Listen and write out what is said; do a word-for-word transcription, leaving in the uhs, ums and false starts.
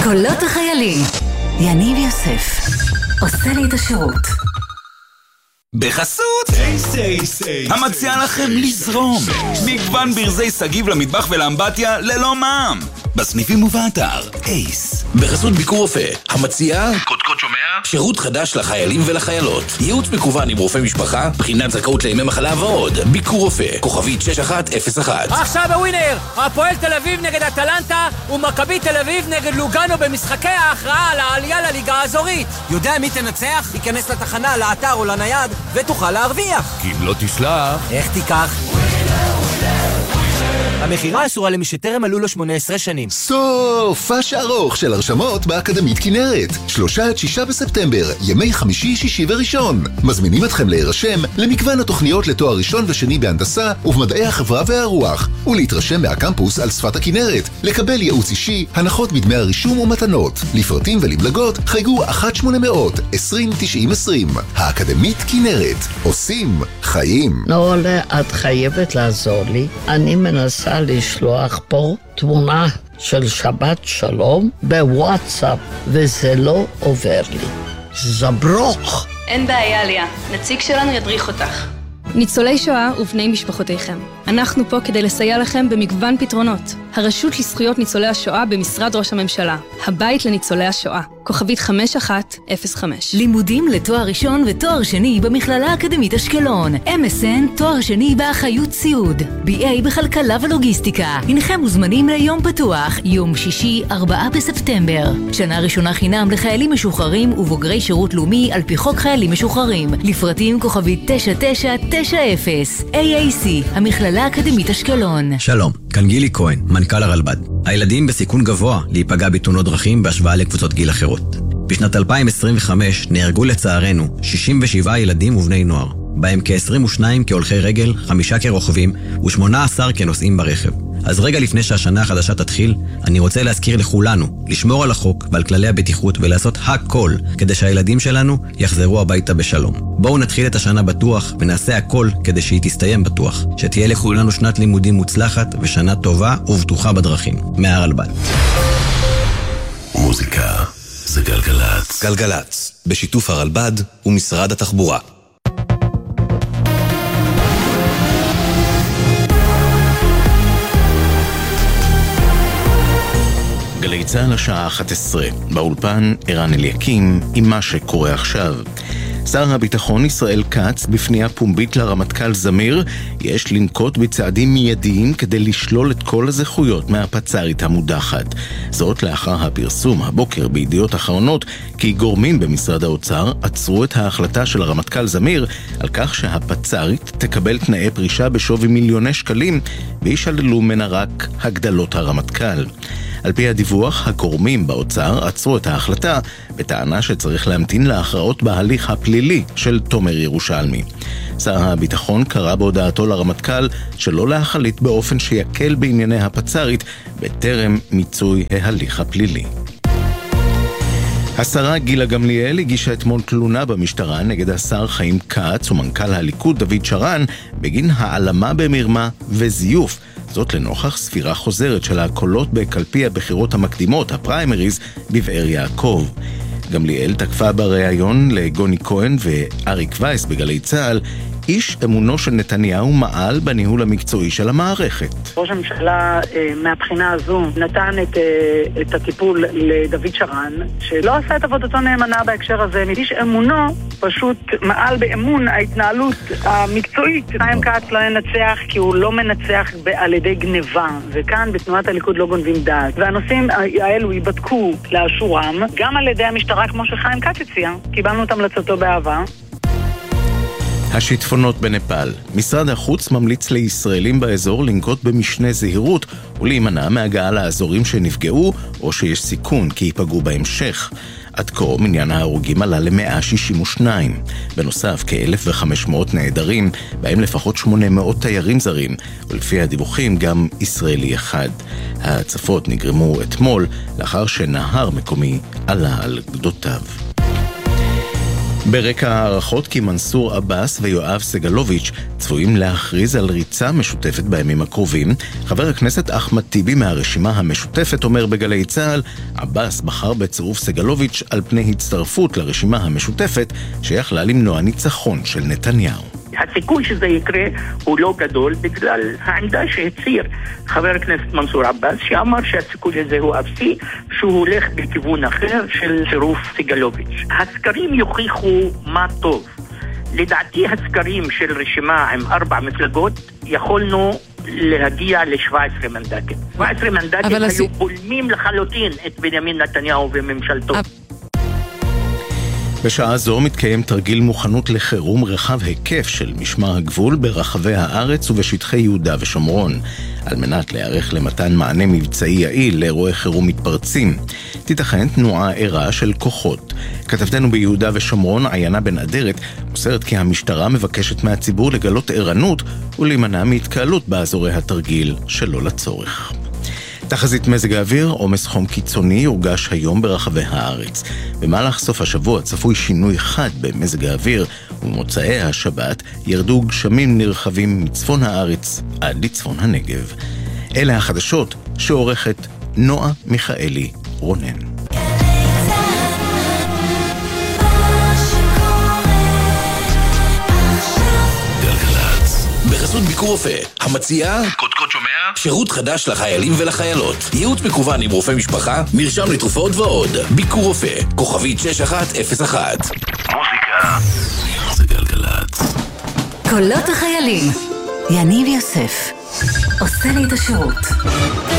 קולות החיילים. יניב יוסף עושה לי את השירות. בחסות המציע לכם לזרום מגוון ברזי סגיב למטבח ולאמבטיה ללא מע"מ בסניפים ובאתר אייס. בחסות ביקור רופא המציע קודקוד שומע שירות חדש לחיילים ולחיילות, ייעוץ מקוון עם רופא משפחה, בחינת זכאות לימי מחלה ועוד. ביקור רופא כוכבית שש אחת אפס אחת. עכשיו בווינר, הפועל תל אביב נגד אטלנטה ומכבי תל אביב נגד לוגאנו במשחקי ההכרעה על העלייה לליגה האזורית. יודע מי תנצח? ייכנס לתחנה, לאתר או לנייד ותוכל להרוויח. כי אם לא תשלח, איך תיקח? המחירה אסורה למי שטרם מלאו לו שמונה עשרה שנים. סופש ארוך של הרשמות באקדמית כנרת. שלושה עד שישה בספטמבר, ימי חמישי, שישי וראשון. מזמינים אתכם להירשם למגוון התוכניות לתואר ראשון ושני בהנדסה ובמדעי החברה והרוח, ולהתרשם מהקמפוס על שפת הכנרת, לקבל ייעוץ אישי, הנחות בדמי הרישום ומתנות. לפרטים ולמלגות חייגו אחת שמונה אפס אפס עשרים תשעים עשרים. האקדמית כנרת. עושים חיים. נולה, את חייבת לעזור לי. אני מנסה לשלוח פה תמונה של שבת שלום בוואטסאפ, וזה לא עובר לי. זברוך. אין בעיה, ליה. נציג שלנו ידריך אותך. ניצולי שואה ובני משפחותיכם. אנחנו פה כדי לסייע לכם במגוון פתרונות. הרשות לזכויות ניצולי השואה במשרד ראש הממשלה. הבית לניצולי השואה. כוכבית חמש אחת אפס חמש. לימודים לתואר ראשון ותואר שני במכללה האקדמית אשקלון. אם אס אן תואר שני באחריות סיעוד. בי איי בכלכלה ולוגיסטיקה. הנכם מוזמנים ליום פתוח, יום שישי, ארבעה בספטמבר. שנה ראשונה חינם לחיילים משוחררים ובוגרי שירות לאומי על פי חוק חיילים משוחררים. לפרטים כוכבית תשע תשע תשע אפס. איי איי סי, המכללה האקדמית אשקלון. שלום, כאן גילי כהן, מנכ"ל הרלב"ד. הילדים בסיכון גבוה להיפגע בתאונות דרכים בהשוואה לקבוצות גיל אחרות. בשנת אלפיים עשרים וחמש נהרגו לצערנו שישים ושבעה ילדים ובני נוער, בהם כ-עשרים ושניים כהולכי רגל, חמישה כרוכבים ו-שמונה עשר כנוסעים ברכב. אז רגע לפני שהשנה החדשה תתחיל, אני רוצה להזכיר לכולנו לשמור על החוק ועל כללי הבטיחות ולעשות הכל כדי שהילדים שלנו יחזרו הביתה בשלום. בואו נתחיל את השנה בטוח ונעשה הכל כדי שהיא תסתיים בטוח. שתהיה לכולנו שנת לימודים מוצלחת ושנה טובה ובטוחה בדרכים. מהרלב"ד. מוזיקה זה גלגלץ. גלגלץ, בשיתוף הרלב"ד ומשרד התחבורה. גלי צהל השעה אחת עשרה, באולפן ערן אליקים עם מה שקורה עכשיו. שר הביטחון ישראל כץ בפנייה פומבית לרמטכ"ל זמיר, יש לנקוט בצעדים מיידיים כדי לשלול את כל הזכויות מהפצ"רית המודחת. זאת לאחר הפרסום הבוקר בידיעות אחרונות כי גורמים במשרד האוצר עצרו את ההחלטה של הרמטכ"ל זמיר על כך שהפצ"רית תקבל תנאי פרישה בשווי מיליוני שקלים וישללו ממנה רק הגדלות הרמטכ"ל. על פי הדיווח, הגורמים באוצר עצרו את ההחלטה בטענה שצריך להמתין להכרעות בהליך הפלילי של תומר ירושלמי. שר הביטחון קרא בהודעתו לרמטכ"ל שלא להחליט באופן שיקל בענייני הפצ"רית בטרם מיצוי ההליך הפלילי. השרה גילה גמליאל הגישה אתמול תלונה במשטרה נגד השר חיים כץ ומנכ"ל הליכוד דוד שרן בגין העלמה במרמה וזיוף. זאת לנוכח ספירה חוזרת של הקולות בקלפי הבחירות המקדימות, הפריימריז, בבאר יעקב. גמליאל תקפה בריאיון לגוני כהן ואריק וייס בגלי צהל, איש אמונו של נתניהו מעל בניהול המקצועי של המערכת. ראש הממשלה מהבחינה הזו נתן את, את הטיפול לדוד שרן, שלא עשה את עבודתו נאמנה בהקשר הזה. איש אמונו פשוט מעל באמון ההתנהלות המקצועית. חיים כץ לא ינצח כי הוא לא מנצח על ידי גניבה, וכאן בתנועת הליכוד לא גונבים דעת. והנושאים האלו ייבדקו לאשורם, גם על ידי המשטרה כמו שחיים כץ הציע. קיבלנו את המלצתו באהבה. השיטפונות בנפאל. משרד החוץ ממליץ לישראלים באזור לנקוט במשנה זהירות ולהימנע מהגעה לאזורים שנפגעו או שיש סיכון כי ייפגעו בהמשך. עד כה מניין ההרוגים עלה ל-מאה שישים ושניים. בנוסף, כ-אלף וחמש מאות נעדרים, בהם לפחות שמונה מאות תיירים זרים, ולפי הדיווחים גם ישראלי אחד. ההצפות נגרמו אתמול לאחר שנהר מקומי עלה על גדותיו. ברקע הערכות כי מנסור עבאס ויואב סגלוביץ' צפויים להכריז על ריצה משותפת בימים הקרובים, חבר הכנסת אחמד טיבי מהרשימה המשותפת אומר בגלי צהל, עבאס בחר בצירוף סגלוביץ' על פני הצטרפות לרשימה המשותפת שיכלה למנוע ניצחון של נתניהו. הסיכוי שזה יקרה הוא לא גדול בגלל העמדה שהציר חבר הכנסת מנסור עבאס, שאמר שהסיכוי הזה הוא אפסי, שהוא הולך בכיוון אחר של צירוף סגלוביץ'. הסקרים יוכיחו מה טוב. לדעתי הסקרים של רשימה עם ארבע מפלגות יכולנו להגיע ל-שבע עשרה מנדטים. שבע עשרה מנדטים היו הס... בולמים לחלוטין את בנימין נתניהו וממשלתו. בשעה זו מתקיים תרגיל מוכנות לחירום רחב היקף של משמר הגבול ברחבי הארץ ובשטחי יהודה ושומרון, על מנת להיערך למתן מענה מבצעי יעיל לאירועי חירום מתפרצים. תיתכן תנועה ערה של כוחות. כתבתנו ביהודה ושומרון, עיינה בן אדרת, מוסרת כי המשטרה מבקשת מהציבור לגלות ערנות ולהימנע מהתקהלות באזורי התרגיל שלא לצורך. תחזית מזג האוויר, עומס חום קיצוני יורגש היום ברחבי הארץ. במהלך סוף השבוע צפוי שינוי חד במזג האוויר, ומוצאי השבת ירדו גשמים נרחבים מצפון הארץ עד לצפון הנגב. אלה החדשות שעורכת נועה מיכאלי רונן. בחסות ביקור רופא, המציעה קודקוד שומע, שירות חדש לחיילים ולחיילות, ייעוץ מקוון עם רופא משפחה, מרשם לתרופות ועוד. ביקור רופא, כוכבית שש אחת אפס אחת. מוזיקה זה גלגלצ. קולות החיילים, יניב יוסף עושה לי את השירות.